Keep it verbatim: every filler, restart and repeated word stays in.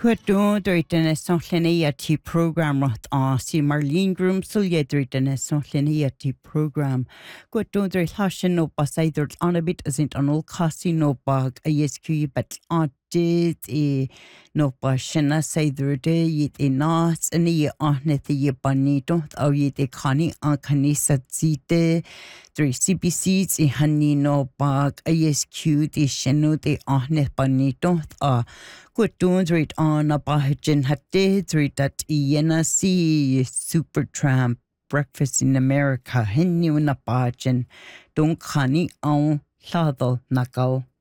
Cuadún dúirtain is son llinnéatí program rot á sí Marlene Groom sulé dúirtain is son llinnéatí program. Cuadún dúir hasin nó bas éidir anabit as int an ol casí nó bag a yescu bet an did e no ba sinna séidir de yit e nás in i ahnet i banni dont au yit e cani an canisa zite dri C B Cs i hanni no bag a yescu de sinno de ahnet banni dont a Cuadún dúirt an a bahajin hatte dúirt dat i yena si Supertramp Breakfast in America henniu na bahajin don cani an lladol na gal.